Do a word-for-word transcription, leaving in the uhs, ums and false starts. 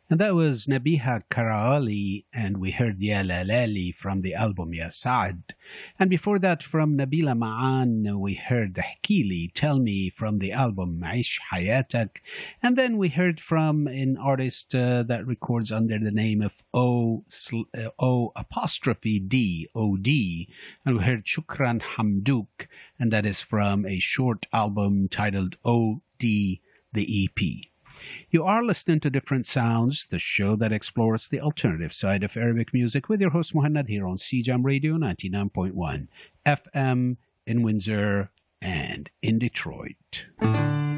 And that was Nabiha Karaali, and we heard Ya Lalali from the album Ya Saad. And before that, from Nabila Ma'an, we heard Hkili, Tell Me, from the album Aish Hayatak. And then we heard from an artist uh, that records under the name of O, uh, o apostrophe D, O D. And we heard Shukran Hamdouk, and that is from a short album titled O D, the E P. You are listening to Different Sounds, the show that explores the alternative side of Arabic music with your host Muhammad here on C J A M Radio ninety-nine point one F M in Windsor and in Detroit.